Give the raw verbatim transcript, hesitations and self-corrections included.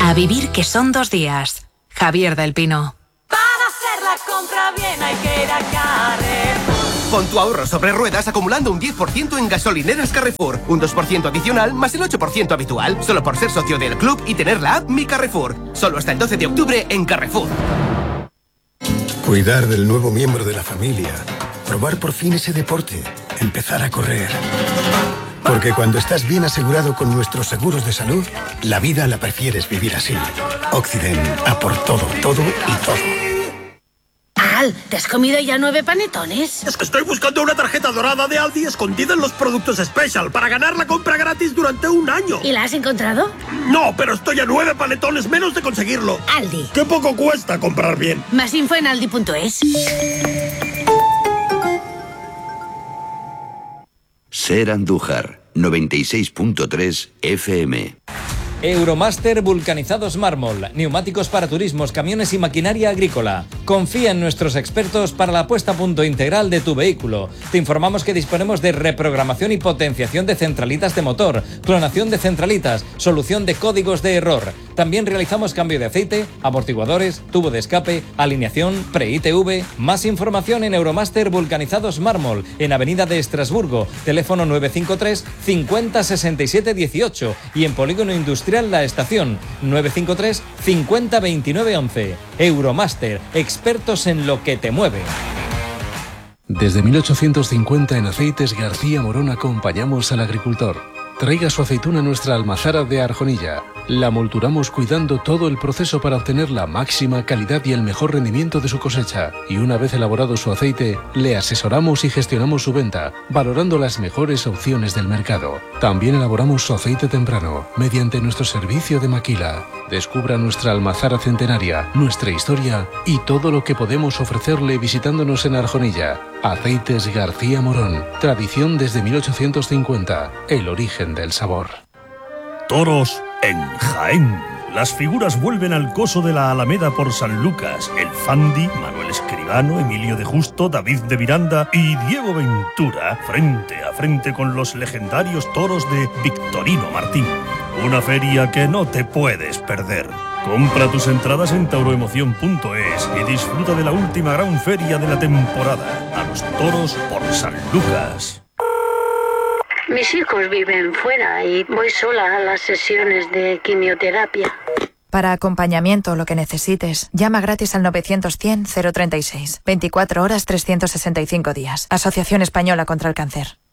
A vivir que son dos días. Javier del Pino. Para hacer la compra bien hay que ir a Carrefour. Pon tu ahorro sobre ruedas acumulando un diez por ciento en gasolineras Carrefour. Un dos por ciento adicional más el ocho por ciento habitual. Solo por ser socio del club y tener la app Mi Carrefour. Solo hasta el doce de octubre en Carrefour. Cuidar del nuevo miembro de la familia. Probar por fin ese deporte. Empezar a correr. Porque cuando estás bien asegurado con nuestros seguros de salud, la vida la prefieres vivir así. Occident, a por todo, todo y todo. Al, ¿te has comido ya nueve panetones? Es que estoy buscando una tarjeta dorada de Aldi escondida en los productos Special para ganar la compra gratis durante un año. ¿Y la has encontrado? No, pero estoy a nueve panetones menos de conseguirlo. Aldi. Qué poco cuesta comprar bien. Más info en aldi punto es. Ser Andújar, noventa y seis punto tres F M. Euromaster Vulcanizados Mármol, neumáticos para turismos, camiones y maquinaria agrícola. Confía en nuestros expertos para la puesta a punto integral de tu vehículo. Te informamos que disponemos de reprogramación y potenciación de centralitas de motor, clonación de centralitas, solución de códigos de error. También realizamos cambio de aceite, amortiguadores, tubo de escape, alineación, pre-I T V. Más información en Euromaster Vulcanizados Mármol, en Avenida de Estrasburgo, teléfono nueve cinco tres cincuenta sesenta y siete dieciocho y en Polígono Industrial La Estación, nueve cinco tres cincuenta veintinueve once. Euromaster, expertos en lo que te mueve. Desde mil ochocientos cincuenta en Aceites García Morón acompañamos al agricultor. Traiga su aceituna a nuestra almazara de Arjonilla. La molturamos cuidando todo el proceso para obtener la máxima calidad y el mejor rendimiento de su cosecha. Y una vez elaborado su aceite, le asesoramos y gestionamos su venta, valorando las mejores opciones del mercado. También elaboramos su aceite temprano, mediante nuestro servicio de maquila. Descubra nuestra almazara centenaria, nuestra historia y todo lo que podemos ofrecerle visitándonos en Arjonilla. Aceites García Morón. Tradición desde mil ochocientos cincuenta. El origen del sabor. Toros en Jaén. Las figuras vuelven al coso de la Alameda por San Lucas. El Fandi, Manuel Escribano, Emilio de Justo, David de Miranda y Diego Ventura frente a frente con los legendarios toros de Victorino Martín. Una feria que no te puedes perder. Compra tus entradas en tauroemoción punto es y disfruta de la última gran feria de la temporada. A los toros por San Lucas. Mis hijos viven fuera y voy sola a las sesiones de quimioterapia. Para acompañamiento o lo que necesites, llama gratis al novecientos cien cero treinta y seis. veinticuatro horas trescientos sesenta y cinco días. Asociación Española contra el Cáncer.